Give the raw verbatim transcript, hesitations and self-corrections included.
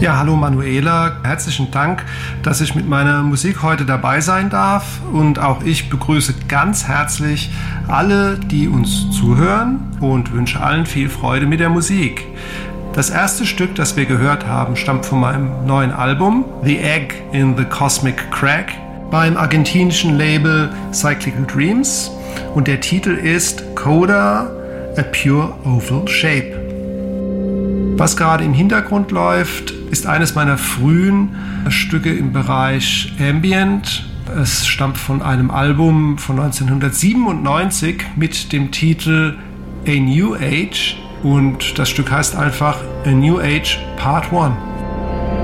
Ja, hallo Manuela, herzlichen Dank, dass ich mit meiner Musik heute dabei sein darf, und auch ich begrüße ganz herzlich alle, die uns zuhören, und wünsche allen viel Freude mit der Musik. Das erste Stück, das wir gehört haben, stammt von meinem neuen Album The Egg in the Cosmic Crack beim argentinischen Label Cyclical Dreams, und der Titel ist Coda, A Pure Oval Shape. Was gerade im Hintergrund läuft, ist eines meiner frühen Stücke im Bereich Ambient. Es stammt von einem Album von neunzehnhundertsiebenundneunzig mit dem Titel A New Age, und das Stück heißt einfach A New Age Part eins.